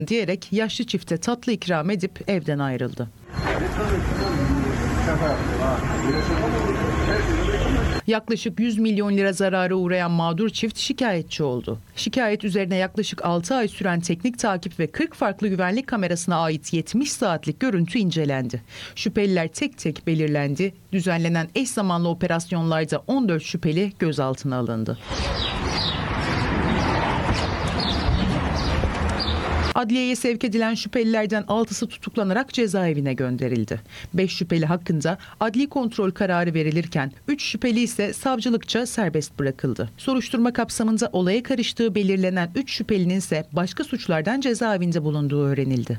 diyerek yaşlı çifte tatlı ikram edip evden ayrıldı. Yaklaşık 100 milyon lira zarara uğrayan mağdur çift şikayetçi oldu. Şikayet üzerine yaklaşık 6 ay süren teknik takip ve 40 farklı güvenlik kamerasına ait 70 saatlik görüntü incelendi. Şüpheliler tek tek belirlendi. Düzenlenen eş zamanlı operasyonlarda 14 şüpheli gözaltına alındı. Adliyeye sevk edilen şüphelilerden 6'sı tutuklanarak cezaevine gönderildi. 5 şüpheli hakkında adli kontrol kararı verilirken 3 şüpheli ise savcılıkça serbest bırakıldı. Soruşturma kapsamında olaya karıştığı belirlenen 3 şüphelinin ise başka suçlardan cezaevinde bulunduğu öğrenildi.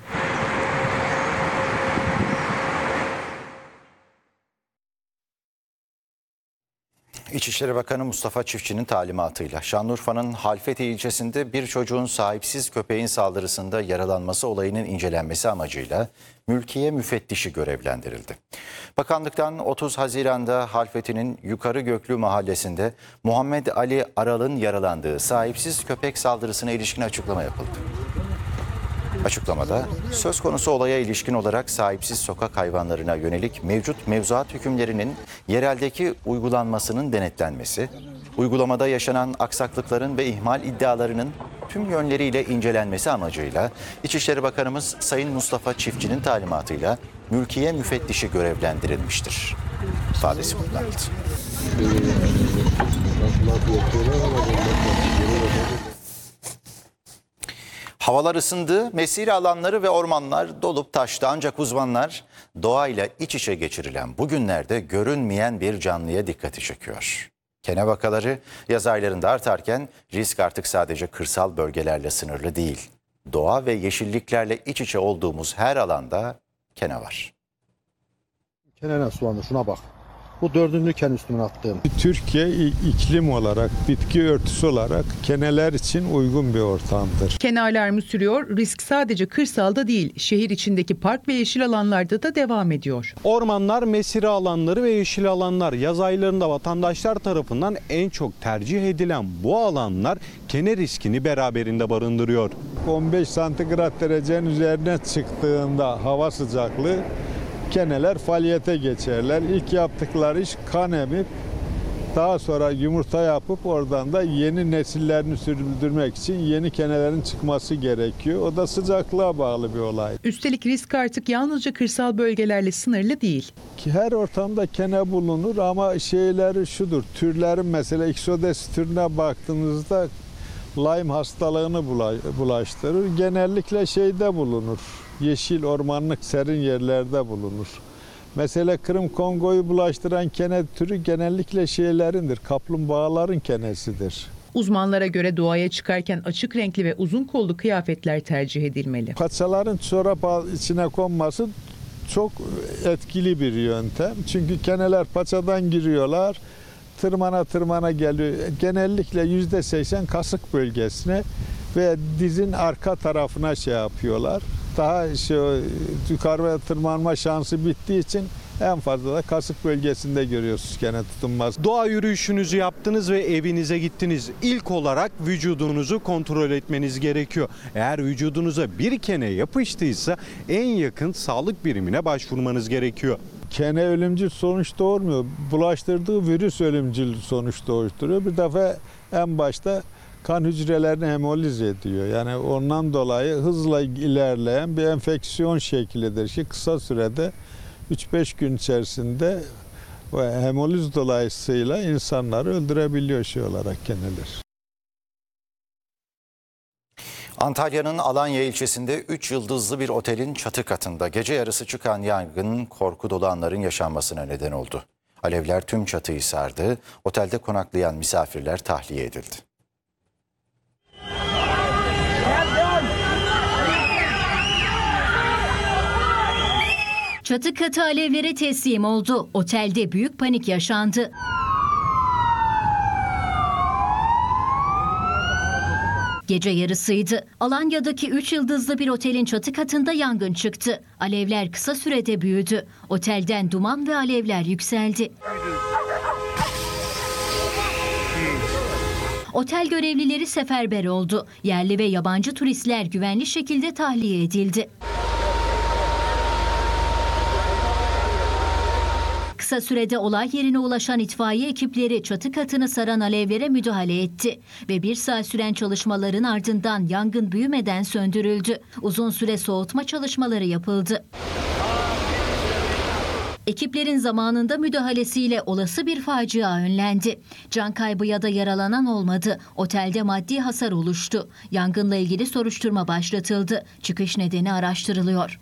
İçişleri Bakanı Mustafa Çiftçi'nin talimatıyla Şanlıurfa'nın Halfeti ilçesinde bir çocuğun sahipsiz köpeğin saldırısında yaralanması olayının incelenmesi amacıyla mülkiye müfettişi görevlendirildi. Bakanlıktan 30 Haziran'da Halfeti'nin Yukarı Göklü mahallesinde Muhammed Ali Aral'ın yaralandığı sahipsiz köpek saldırısına ilişkin açıklama yapıldı. Açıklamada söz konusu olaya ilişkin olarak sahipsiz sokak hayvanlarına yönelik mevcut mevzuat hükümlerinin yereldeki uygulanmasının denetlenmesi, uygulamada yaşanan aksaklıkların ve ihmal iddialarının tüm yönleriyle incelenmesi amacıyla İçişleri Bakanımız Sayın Mustafa Çiftçi'nin talimatıyla mülkiye müfettişi görevlendirilmiştir ifadesi kullanıldı. Havalar ısındı, mesire alanları ve ormanlar dolup taştı ancak uzmanlar doğayla iç içe geçirilen bu günlerde görünmeyen bir canlıya dikkati çekiyor. Kene vakaları yaz aylarında artarken risk artık sadece kırsal bölgelerle sınırlı değil. Doğa ve yeşilliklerle iç içe olduğumuz her alanda kene var. Kene nasıl olmuş şuna bak. Bu dördüncü ken üstüne attığım. Türkiye iklim olarak, bitki örtüsü olarak keneler için uygun bir ortamdır. Kene alarmı sürüyor. Risk sadece kırsalda değil, şehir içindeki park ve yeşil alanlarda da devam ediyor. Ormanlar, mesire alanları ve yeşil alanlar yaz aylarında vatandaşlar tarafından en çok tercih edilen bu alanlar kene riskini beraberinde barındırıyor. 15 santigrat derecenin üzerine çıktığında hava sıcaklığı keneler faaliyete geçerler. İlk yaptıkları iş kan emip daha sonra yumurta yapıp oradan da yeni nesillerini sürdürmek için yeni kenelerin çıkması gerekiyor. O da sıcaklığa bağlı bir olay. Üstelik risk artık yalnızca kırsal bölgelerle sınırlı değil. Her ortamda kene bulunur ama şeyleri şudur. Türlerin mesela Ixodes türüne baktığınızda Lyme hastalığını bulaştırır. Genellikle şeyde bulunur. Yeşil, ormanlık, serin yerlerde bulunur. Mesela Kırım Kongo'yu bulaştıran kene türü genellikle şeylerindir, kaplumbağaların kenesidir. Uzmanlara göre doğaya çıkarken açık renkli ve uzun kollu kıyafetler tercih edilmeli. Paçaların çorap içine konması çok etkili bir yöntem. Çünkü keneler paçadan giriyorlar, tırmana geliyor. Genellikle %80 kasık bölgesine ve dizin arka tarafına şey yapıyorlar. Daha yukarıya tırmanma şansı bittiği için en fazla da kasık bölgesinde görüyorsunuz kene tutunması. Doğa yürüyüşünüzü yaptınız ve evinize gittiniz. İlk olarak vücudunuzu kontrol etmeniz gerekiyor. Eğer vücudunuza bir kene yapıştıysa en yakın sağlık birimine başvurmanız gerekiyor. Kene ölümcül sonuç doğurmuyor. Bulaştırdığı virüs ölümcül sonuç doğurtuyor. Bir defa en başta kan hücrelerini hemoliz ediyor. Yani ondan dolayı hızla ilerleyen bir enfeksiyon şeklidir ki kısa sürede 3-5 gün içerisinde hemoliz dolayısıyla insanları öldürebiliyor şey olarak keneler. Antalya'nın Alanya ilçesinde 3 yıldızlı bir otelin çatı katında gece yarısı çıkan yangın korku dolu anların yaşanmasına neden oldu. Alevler tüm çatıyı sardı, otelde konaklayan misafirler tahliye edildi. Çatı katı alevlere teslim oldu. Otelde büyük panik yaşandı. Gece yarısıydı. Alanya'daki 3 yıldızlı bir otelin çatı katında yangın çıktı. Alevler kısa sürede büyüdü. Otelden duman ve alevler yükseldi. Otel görevlileri seferber oldu. Yerli ve yabancı turistler güvenli şekilde tahliye edildi. Kısa sürede olay yerine ulaşan itfaiye ekipleri çatı katını saran alevlere müdahale etti ve 1 saat süren çalışmaların ardından yangın büyümeden söndürüldü. Uzun süre soğutma çalışmaları yapıldı. Ekiplerin zamanında müdahalesiyle olası bir facia önlendi. Can kaybı ya da yaralanan olmadı. Otelde maddi hasar oluştu. Yangınla ilgili soruşturma başlatıldı. Çıkış nedeni araştırılıyor.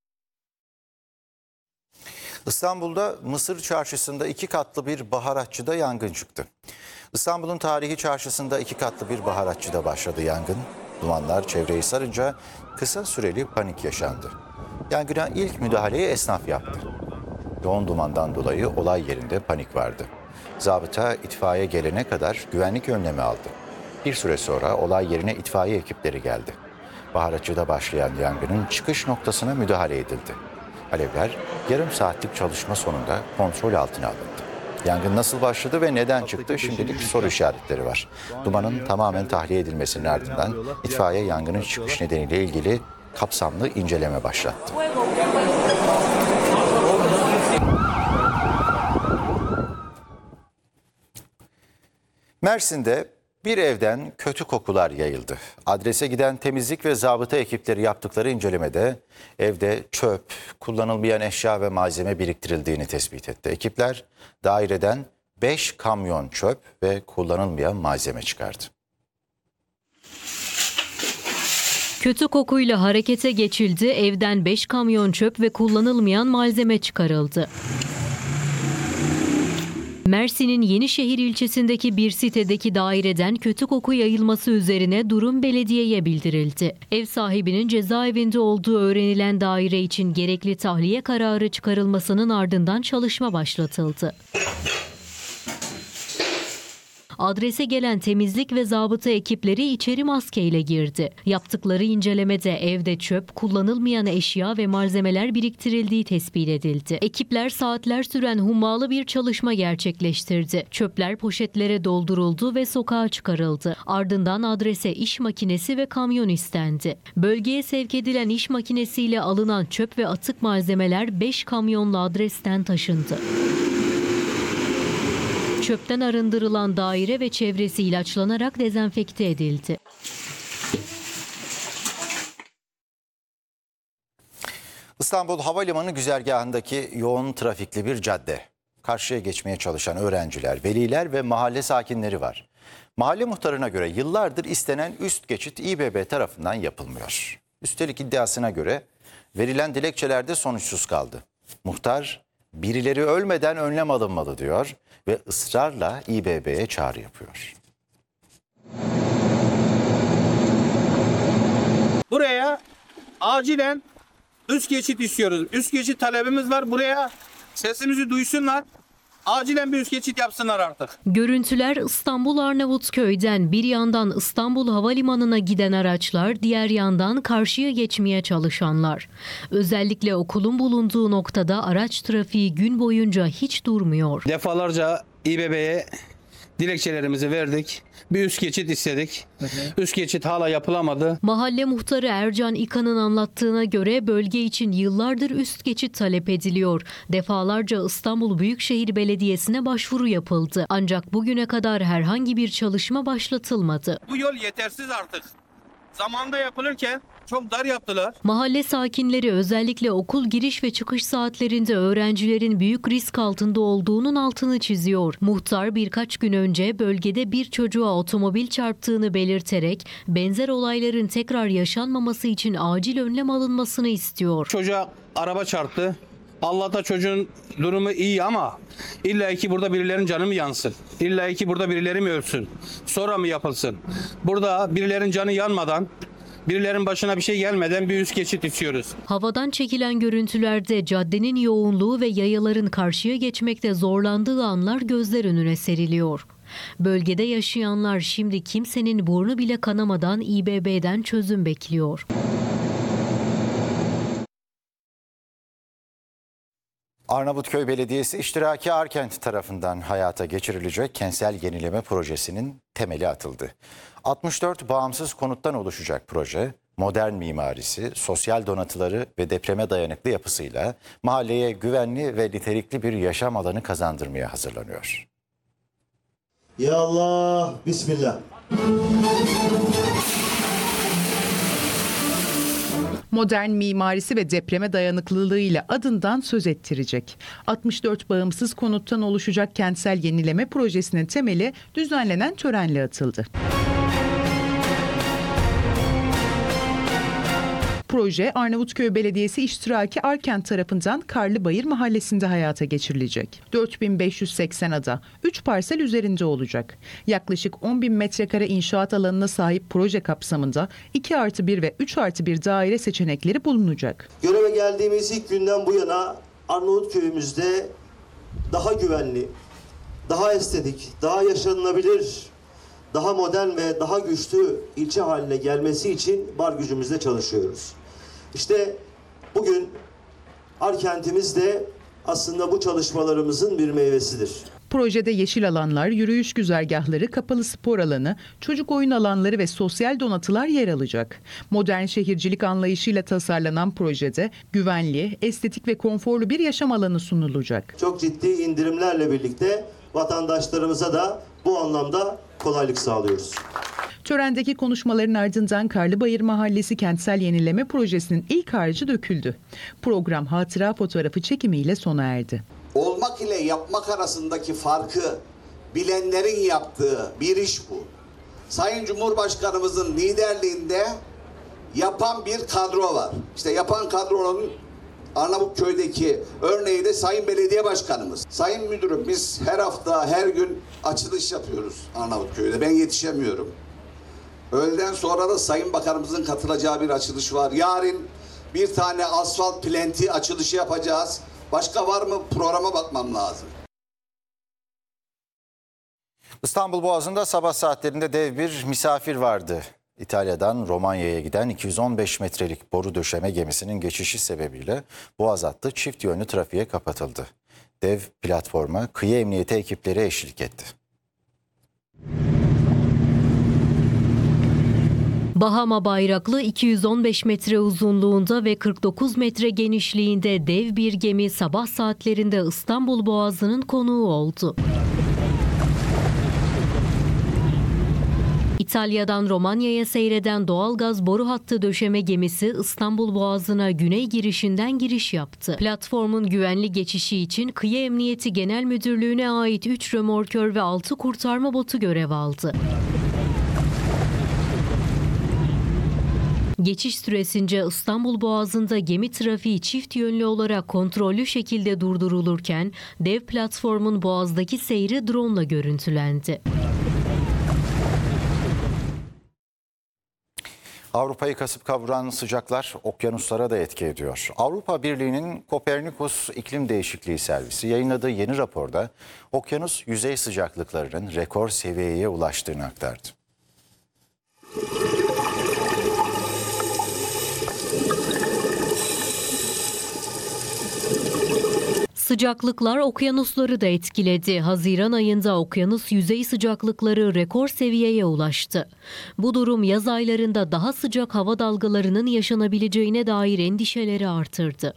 İstanbul'da Mısır Çarşısı'nda 2 katlı bir baharatçıda yangın çıktı. İstanbul'un tarihi çarşısında 2 katlı bir baharatçıda başladı yangın. Dumanlar çevreyi sarınca kısa süreli panik yaşandı. Yangına ilk müdahaleyi esnaf yaptı. Yoğun dumandan dolayı olay yerinde panik vardı. Zabıta itfaiye gelene kadar güvenlik önlemi aldı. Bir süre sonra olay yerine itfaiye ekipleri geldi. Baharatçıda başlayan yangının çıkış noktasına müdahale edildi. Alevler yarım saatlik çalışma sonunda kontrol altına alındı. Yangın nasıl başladı ve neden çıktı? Şimdilik soru işaretleri var. Dumanın tamamen tahliye edilmesinin ardından itfaiye yangının çıkış nedeniyle ilgili kapsamlı inceleme başlattı. Mersin'de bir evden kötü kokular yayıldı. Adrese giden temizlik ve zabıta ekipleri yaptıkları incelemede evde çöp, kullanılmayan eşya ve malzeme biriktirildiğini tespit etti. Ekipler daireden 5 kamyon çöp ve kullanılmayan malzeme çıkardı. Kötü kokuyla harekete geçildi, evden 5 kamyon çöp ve kullanılmayan malzeme çıkarıldı. Mersin'in Yenişehir ilçesindeki bir sitedeki daireden kötü koku yayılması üzerine durum belediyeye bildirildi. Ev sahibinin cezaevinde olduğu öğrenilen daire için gerekli tahliye kararı çıkarılmasının ardından çalışma başlatıldı. Adrese gelen temizlik ve zabıta ekipleri içeri maskeyle girdi. Yaptıkları incelemede evde çöp, kullanılmayan eşya ve malzemeler biriktirildiği tespit edildi. Ekipler saatler süren hummalı bir çalışma gerçekleştirdi. Çöpler poşetlere dolduruldu ve sokağa çıkarıldı. Ardından adrese iş makinesi ve kamyon istendi. Bölgeye sevk edilen iş makinesiyle alınan çöp ve atık malzemeler 5 kamyonla adresten taşındı. Çöpten arındırılan daire ve çevresi ilaçlanarak dezenfekte edildi. İstanbul Havalimanı güzergahındaki yoğun trafikli bir cadde. Karşıya geçmeye çalışan öğrenciler, veliler ve mahalle sakinleri var. Mahalle muhtarına göre yıllardır istenen üst geçit İBB tarafından yapılmıyor. Üstelik iddiasına göre verilen dilekçelerde sonuçsuz kaldı. Muhtar, birileri ölmeden önlem alınmalı diyor ve ısrarla İBB'ye çağrı yapıyor. Buraya acilen üst geçit istiyoruz. Üst geçit talebimiz var. Buraya sesimizi duysunlar. Acilen bir üst geçit yapsınlar artık. Görüntüler İstanbul Arnavutköy'den, bir yandan İstanbul Havalimanı'na giden araçlar, diğer yandan karşıya geçmeye çalışanlar. Özellikle okulun bulunduğu noktada araç trafiği gün boyunca hiç durmuyor. Defalarca İBB'ye dilekçelerimizi verdik. Bir üst geçit istedik. Üst geçit hala yapılamadı. Mahalle muhtarı Ercan İkan'ın anlattığına göre bölge için yıllardır üst geçit talep ediliyor. Defalarca İstanbul Büyükşehir Belediyesi'ne başvuru yapıldı. Ancak bugüne kadar herhangi bir çalışma başlatılmadı. Bu yol yetersiz artık. Zamanında yapılırken çok dar yaptılar. Mahalle sakinleri özellikle okul giriş ve çıkış saatlerinde öğrencilerin büyük risk altında olduğunun altını çiziyor. Muhtar birkaç gün önce bölgede bir çocuğa otomobil çarptığını belirterek benzer olayların tekrar yaşanmaması için acil önlem alınmasını istiyor. Çocuğa araba çarptı. Allah'ta çocuğun durumu iyi ama illa ki burada birilerinin canı mı yansın? İlla ki burada birileri mi ölsün? Sonra mı yapılsın? Burada birilerinin canı yanmadan, birilerinin başına bir şey gelmeden bir üst geçit istiyoruz. Havadan çekilen görüntülerde caddenin yoğunluğu ve yayaların karşıya geçmekte zorlandığı anlar gözler önüne seriliyor. Bölgede yaşayanlar şimdi kimsenin burnu bile kanamadan İBB'den çözüm bekliyor. Arnavutköy Belediyesi İştiraki Arkent tarafından hayata geçirilecek kentsel yenileme projesinin temeli atıldı. 64 bağımsız konuttan oluşacak proje, modern mimarisi, sosyal donatıları ve depreme dayanıklı yapısıyla mahalleye güvenli ve nitelikli bir yaşam alanı kazandırmaya hazırlanıyor. Ya Allah, Bismillah. Modern mimarisi ve depreme dayanıklılığıyla adından söz ettirecek. 64 bağımsız konuttan oluşacak kentsel yenileme projesinin temeli düzenlenen törenle atıldı. Proje Arnavutköy Belediyesi İştiraki Arkent tarafından Karlıbayır Mahallesi'nde hayata geçirilecek. 4580 ada, 3 parsel üzerinde olacak. Yaklaşık 10.000 metrekare inşaat alanına sahip proje kapsamında 2+1 ve 3+1 daire seçenekleri bulunacak. Göreve geldiğimiz ilk günden bu yana Arnavutköy'ümüzde daha güvenli, daha estetik, daha yaşanılabilir, daha modern ve daha güçlü ilçe haline gelmesi için var gücümüzle çalışıyoruz. İşte bugün Arkent'imiz de aslında bu çalışmalarımızın bir meyvesidir. Projede yeşil alanlar, yürüyüş güzergahları, kapalı spor alanı, çocuk oyun alanları ve sosyal donatılar yer alacak. Modern şehircilik anlayışıyla tasarlanan projede güvenli, estetik ve konforlu bir yaşam alanı sunulacak. Çok ciddi indirimlerle birlikte vatandaşlarımıza da bu anlamda kolaylık sağlıyoruz. Törendeki konuşmaların ardından Karlıbayır Mahallesi Kentsel Yenileme Projesi'nin ilk harcı döküldü. Program hatıra fotoğrafı çekimiyle sona erdi. Olmak ile yapmak arasındaki farkı bilenlerin yaptığı bir iş bu. Sayın Cumhurbaşkanımızın liderliğinde yapan bir kadro var. İşte yapan kadronun Arnavutköy'deki örneği de Sayın Belediye Başkanımız. Sayın Müdürüm, biz her hafta her gün açılış yapıyoruz Arnavutköy'de. Ben yetişemiyorum. Öğleden sonra da Sayın Bakanımızın katılacağı bir açılış var. Yarın bir tane asfalt plenti açılışı yapacağız. Başka var mı? Programa bakmam lazım. İstanbul Boğazı'nda sabah saatlerinde dev bir misafir vardı. İtalya'dan Romanya'ya giden 215 metrelik boru döşeme gemisinin geçişi sebebiyle Boğaz hattı çift yönlü trafiğe kapatıldı. Dev platforma kıyı emniyeti ekipleri eşlik etti. Bahama bayraklı 215 metre uzunluğunda ve 49 metre genişliğinde dev bir gemi sabah saatlerinde İstanbul Boğazı'nın konuğu oldu. İtalya'dan Romanya'ya seyreden doğalgaz boru hattı döşeme gemisi İstanbul Boğazı'na güney girişinden giriş yaptı. Platformun güvenli geçişi için Kıyı Emniyeti Genel Müdürlüğü'ne ait 3 römorkör ve 6 kurtarma botu görev aldı. Geçiş süresince İstanbul Boğazı'nda gemi trafiği çift yönlü olarak kontrollü şekilde durdurulurken dev platformun boğazdaki seyri drone'la görüntülendi. Avrupa'yı kasıp kavuran sıcaklar okyanuslara da etki ediyor. Avrupa Birliği'nin Kopernikus İklim Değişikliği Servisi yayınladığı yeni raporda okyanus yüzey sıcaklıklarının rekor seviyeye ulaştığını aktardı. Sıcaklıklar okyanusları da etkiledi. Haziran ayında okyanus yüzey sıcaklıkları rekor seviyeye ulaştı. Bu durum yaz aylarında daha sıcak hava dalgalarının yaşanabileceğine dair endişeleri artırdı.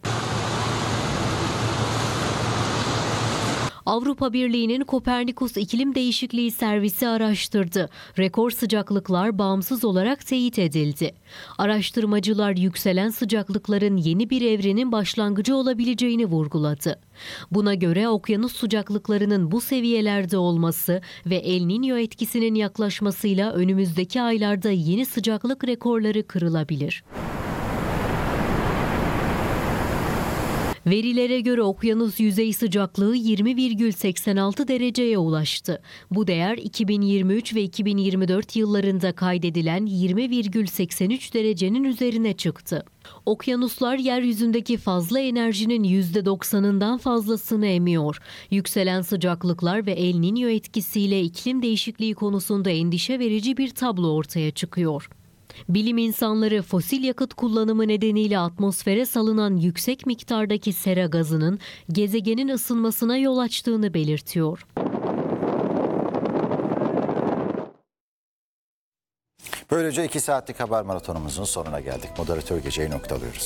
Avrupa Birliği'nin Kopernikus İklim Değişikliği Servisi araştırdı. Rekor sıcaklıklar bağımsız olarak teyit edildi. Araştırmacılar yükselen sıcaklıkların yeni bir evrenin başlangıcı olabileceğini vurguladı. Buna göre okyanus sıcaklıklarının bu seviyelerde olması ve El Niño etkisinin yaklaşmasıyla önümüzdeki aylarda yeni sıcaklık rekorları kırılabilir. Verilere göre okyanus yüzey sıcaklığı 20,86 dereceye ulaştı. Bu değer 2023 ve 2024 yıllarında kaydedilen 20,83 derecenin üzerine çıktı. Okyanuslar yeryüzündeki fazla enerjinin %90'ından fazlasını emiyor. Yükselen sıcaklıklar ve El Niño etkisiyle iklim değişikliği konusunda endişe verici bir tablo ortaya çıkıyor. Bilim insanları fosil yakıt kullanımı nedeniyle atmosfere salınan yüksek miktardaki sera gazının gezegenin ısınmasına yol açtığını belirtiyor. Böylece 2 saatlik haber maratonumuzun sonuna geldik. Moderatör geceyi noktalıyoruz.